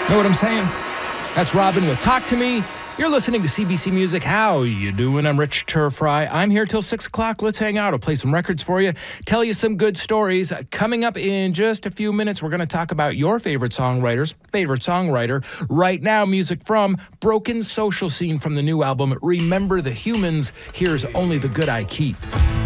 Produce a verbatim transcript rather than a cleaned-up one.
Know what I'm saying? That's Robin with Talk to Me. You're listening to C B C Music. How you doing? I'm Rich Turfry. I'm here till six o'clock. Let's hang out. I'll play some records for you, tell you some good stories. Coming up in just a few minutes, we're going to talk about your favorite songwriters, favorite songwriter. Right now, music from Broken Social Scene from the new album, Remember the Humans. Here's Only the Good I Keep.